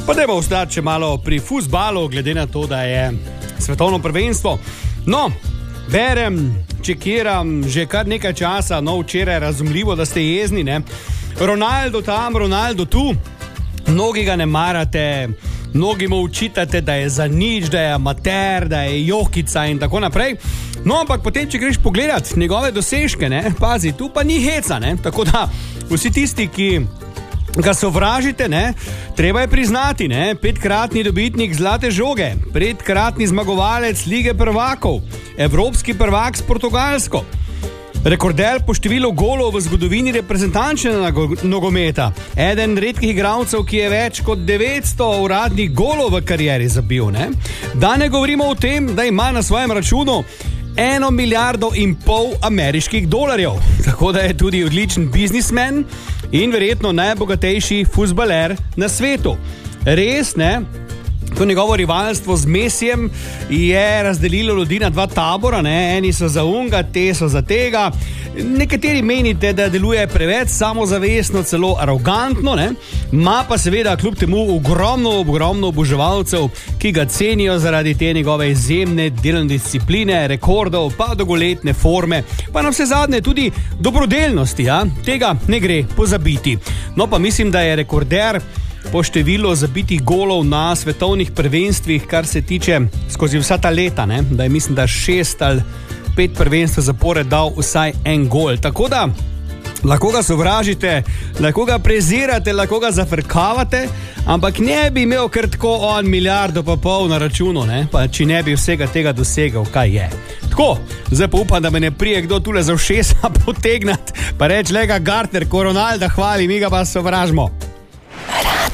Pa dajmo ostati še malo pri fuzbalu, glede na to, da je svetovno prvenstvo. No, berem, čekiram že kar nekaj časa, no včeraj razumljivo, da ste jezni, ne? Ronaldo tam, Ronaldo tu, mnogi ga ne marate, mnogi mu očitate, da je za nič, da je amater, da je jokica in tako naprej. No, ampak potem, če greš pogledat njegove dosežke, ne, pazi, tu pa ni heca, ne, tako da vsi tisti, ki ga sovražite, ne, treba je priznati, ne, 5-kratni dobitnik zlate žoge, 5-kratni zmagovalec Lige prvakov, evropski prvak s Portugalsko, rekorder po številu golov v zgodovini reprezentančnega nogometa, eden redkih igralcev, ki je več kot 900 uradnih golov v karieri zabil, ne. Da ne govorimo o tem, da ima na svojem računu 1,5 milijarde ameriških dolarjev, tako da je tudi odličen biznismen in verjetno najbogatejši fuzbaler na svetu. Res, ne? To njegovo rivalstvo z Mesijem je razdelilo ljudi na dva tabora, ne? Eni so za unga, te so za tega. Nekateri menite, da deluje preveč samozavestno, celo arogantno, ne? Ma pa seveda kljub temu ogromno oboževalcev, ki ga cenijo zaradi te njegove izjemne delovne discipline, rekordov, pa dolgoletne forme, pa na vse zadnje tudi dobrodelnosti, ja? Tega ne gre pozabiti. No pa mislim, da je rekorder po številu zabitih golov na svetovnih prvenstvih, kar se tiče skozi vsa ta leta, ne? Da je mislim, da 6 ali 5 prvenstv zapored dal vsaj en gol. Tako da lahko ga sovražite, lahko ga prezirate, lahko ga zafrkavate, ampak ne bi imel kar tako 1,5 milijarde na računu, ne? Pa če ne bi vsega tega dosegal, kaj je. Tako, zdaj pa upam, da me ne prije kdo tule za ušesa potegnat, pa reč, lega Gartner, ko Ronalda hvali, mi ga pa sovražimo.